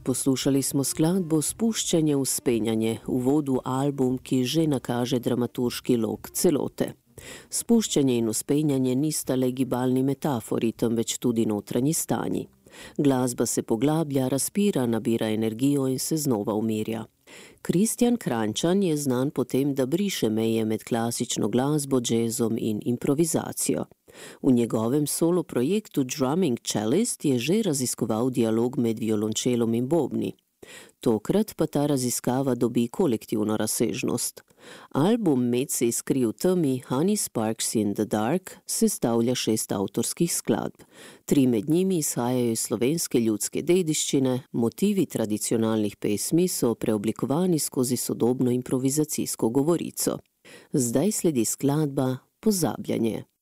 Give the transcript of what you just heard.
Poslušali smo skladbo Spuščanje v spenjanje, v uvodu album, ki že nakaže dramaturški lok celote. Spuščanje in vzpenjanje nista le gibalni metafori, temveč tudi notranji stanji. Glasba se poglablja, razpira, nabira energijo in se znova umirja. Kristjan Kranjčan je znan po tem, da briše meje med klasično glasbo, džezom in improvizacijo. V njegovem solo projektu Drumming Cellist je že raziskoval dialog med violončelom in bobni. Tokrat pa ta raziskava dobi kolektivno razsežnost. Album Med se iskri v temi, Honey Sparks in the Dark sestavlja 6 avtorskih skladb. 3 med njimi izhajajo iz slovenske ljudske dediščine, motivi tradicionalnih pesmi so preoblikovani skozi sodobno improvizacijsko govorico. Zdaj sledi skladba Pozabljanje.